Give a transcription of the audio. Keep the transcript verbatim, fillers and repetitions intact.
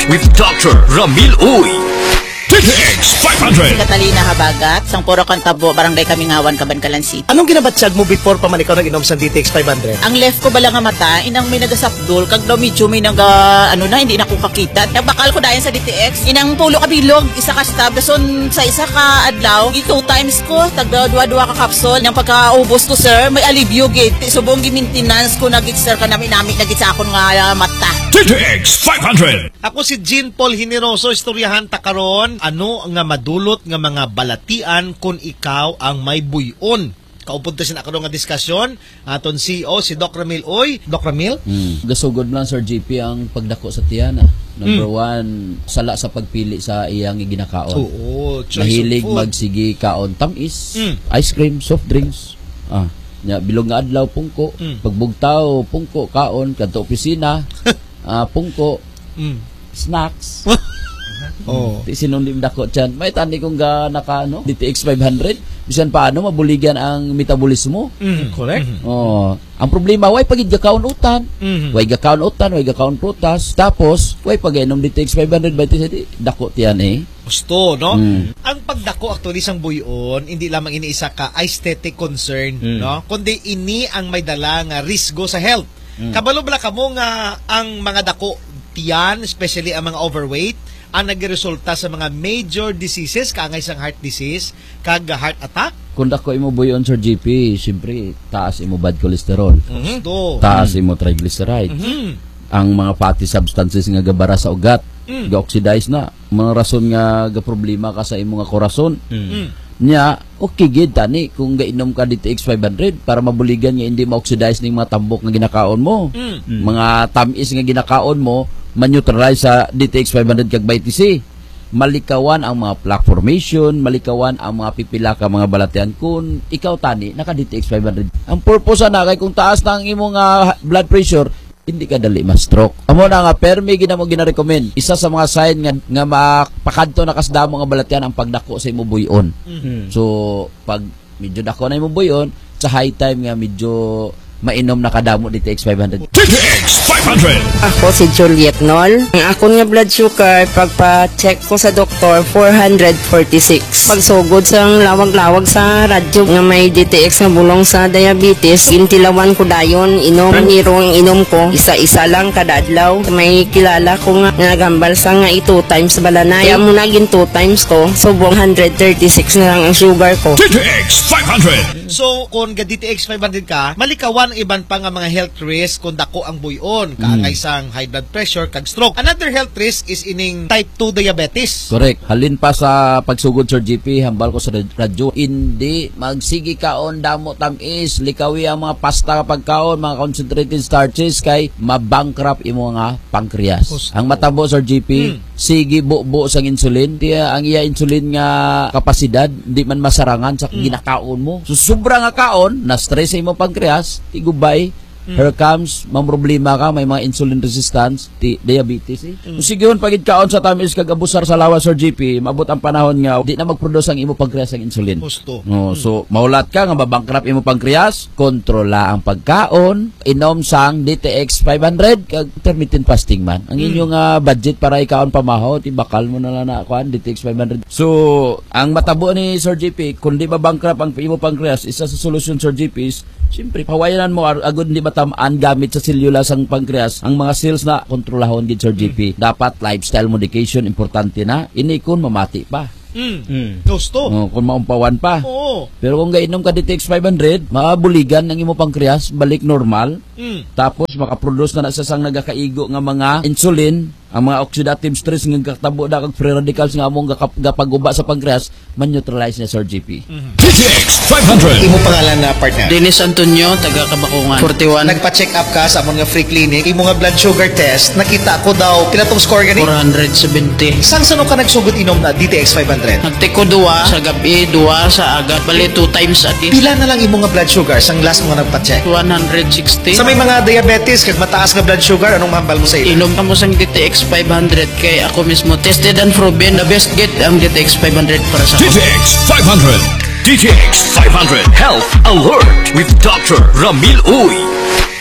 with Doctor Ramil Uy. D T X five hundred. Catalina Habagat, sang puro kantabo, barangay Kamingawan, Cabancalan City. Anong ginabatsyag mo before pa man ikaw nag-inom sa D T X five hundred? Ang left ko bala nga mata, inang may nagasapdol, kag daw medyo may naga, ano na, hindi na ko kakita. Nagbakal ko dayan sa D T X, inang pulo ka bilog, isa ka stab, dason sa isa ka adlaw, two times ko, tagda dua-dua ka kapsol, nang pagkaubos ko sir, may alivio gate, subong gi-maintenance ko, nagit sir ka namin-namin, nagit sa akong nga uh, mata. D T X five hundred. Ako si Jean Paul Hineroso, istoryahan ta karon. Ano nga madulot nga mga balatian kung ikaw ang may buyon? Kaupod ta sin ako nga diskusyon aton C E O si Doc Ramil Uy. Doc Ramil? Mm. Gasugod lang Sir G P ang pagdako sa tiyan. Number mm. one, sala sa pagpili sa iyang ginakaon. Oo, mahilig magsigi kaon tamis, mm. ice cream, soft drinks. Ah, nya bilog nga adlaw pungko, mm. pagbugtaw pungko kaon kadto opisina, ah pungko, mm. snacks. Oh, ti sinundim dako tiyan. May tani kung ga naka ano, D T X five hundred, bisan paano mabuligan ang metabolismo. Mm, correct. Oh, ang problema way pagid gakaon utan. Mm-hmm. Way gakaon utan, way gakaon prutas, tapos way pagainom D T X five hundred by ti dako tiyan eh. Gusto, no? Mm. Ang pagdako actually sang buyon, hindi lamang iniisa ka aesthetic concern, mm. no? Kundi ini ang may dala nga risgo sa health. Mm. Kabalo bala kamo nga ang mga dako tiyan, especially ang mga overweight, ang nagresulta sa mga major diseases, kaangay sang heart disease, kag heart attack. Kung dako imo buyon Sir G P, siyempre taas imo bad cholesterol. Mm-hmm. Taas imo triglycerides. Mm-hmm. Ang mga fatty substances nga gabara sa ugat, mm. ga-oxidize na. Mga rason nga ga problema ka sa imo nga korason. Mm. Nya, okay gid tani kung gainom ka D T X five hundred para mabuligan nga hindi ma-oxidize ning mga tambok nga ginakaon mo. Mm. Mga tamis nga ginakaon mo, ma-neutralize sa D T X five hundred kag by T C. Malikawan ang mga plaque formation, malikawan ang mga pipila ka mga balatian kung ikaw tani naka D T X five hundred. Ang purpose na kay kung taas na ang imong uh, blood pressure, hindi ka dali ma-stroke. Amo na nga permi gina mo gina-recommend. Isa sa mga sign nga nga makadto na kasdamo nga balatian ang pagdako sa imong buyon. Mm-hmm. So pag medyo dako na imong buyon, sa high time nga medyo mainom na kadamo D T X five hundred. D T X five hundred. Ako si Juliet Nol. Ang ako nga blood sugar, pagpa-check ko sa doktor, four forty-six. Pagsugod sa lawag-lawag sa radyo nga may D T X nga bulong sa diabetes, intilawan ko dayon, inom, niro ang inom ko, isa-isa lang kada adlaw. May kilala ko nga nagambal sa nga ito times balanay. Kaya mo naging two times ko, subong one thirty-six na lang ang sugar ko. D T X five hundred. So, kung ga D T X five hundred ka, malikawan iban pa nga mga health risk kung dako ang buyon, kaangay sang high blood pressure kag stroke. Another health risk is ining type two diabetes. Correct. Halin pa sa pagsugod Sir G P, hambal ko sa radyo, hindi magsigi kaon damo tamis, likawi ang mga pasta kapag kaon, mga concentrated starches kay mabankrupt imo nga pancreas. Gusto. Ang matabo Sir G P, hmm. sige bubo sang insulin, tiya ang iya insulin nga kapasidad di man masarangan sa hmm. ginakaon mo. So sobra nga kaon, na stress sa imo pancreas, tigubay, mm. here comes, mamroblema ka, may mga insulin resistance, ti, diabetes eh. Mm. Sige yun, pagid kaon sa tamis kag abusar sa lawas Sir G P, mabot ang panahon nga, di na mag-produce ang imo pancreas ng insulin. Gusto. No, mm. So, maulat ka, nga babangkrap imo pancreas, kontrola ang pagkaon, inom sang D T X five hundred, kag intermittent fasting man. Ang mm. inyong uh, budget para ikaon pamahaw, ti bakal mo na lang na kuan D T X five hundred. So, ang matabo ni Sir G P, kung di babangkrap ang imo pancreas, isa sa solusyon Sir G P is, siyempre, pawayanan mo, agad hindi matamaan gamit sa selula sang pancreas. Ang mga cells na kontrolahon gid Sir G P. Mm. Dapat lifestyle modification, importante na. Ini kun mamati pa. Mm. Mm. Gusto. Oh, kung maumpawan pa. Oo. Pero kung gainom ka D T X five hundred, maabuligan ng imo pancreas, balik normal. Mm. Tapos, makaproduce na na sa sang nagakaigo nga mga insulin, ang mga oxidative stress nga katabo da kag free radicals nga among gapaguba sa pancreas, man-neutralize na Sir G P. Mm-hmm. D T X five hundred. Imo pangalan na partner? Dennis Antonio, taga Kabakungan, forty-one. Nagpa-check up ka sa among nga free clinic, imo nga blood sugar test, nakita ko daw, pila tong score gani? four seventy. Sang sano ka nagsugod inom na D T X five hundred? Nagtiko duwa sa gabi, duwa sa aga, bali two times a day. Pila na lang imo nga blood sugar sang last mo nga nagpa-check? one sixty. Sa may mga diabetes kag mataas nga blood sugar, anong mahambal mo sa ilo? Inom ka mo sang D T X five hundred kay ako mismo tested and proven the best get ang D T X five hundred para sa D T X five hundred. D T X five hundred Health Alert with Doctor Ramil Uy.